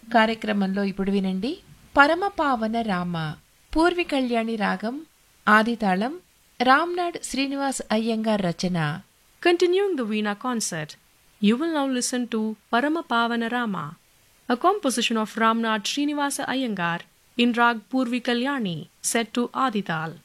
కార్యక్రమంలో ఇప్పుడు వినండి పరమపావన రామ పూర్వి కళ్యాణి రాగం ఆదితాళం రామ్నాడ్ శ్రీనివాస్ అయ్యంగార్ రచన. Continuing the Veena concert, you will now listen to Paramapavana Rama, a composition of Ramnath Srinivasa Iyengar in Rag Purvi Kalyani, set to Adital.